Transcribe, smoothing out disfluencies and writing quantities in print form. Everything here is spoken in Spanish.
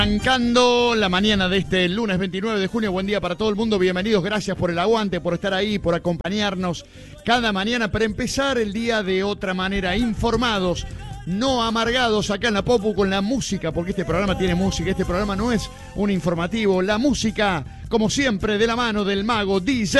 Arrancando la mañana de este lunes 29 de junio, buen día para todo el mundo, bienvenidos, gracias por el aguante, por estar ahí, por acompañarnos cada mañana para empezar el día de otra manera, informados, no amargados acá en la Popu con la música, porque este programa tiene música, este programa no es un informativo, la música, como siempre, de la mano del mago DJ